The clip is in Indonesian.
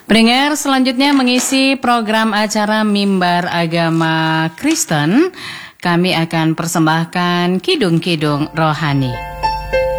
Pendengar, selanjutnya mengisi program acara Mimbar Agama Kristen, kami akan persembahkan kidung-kidung rohani.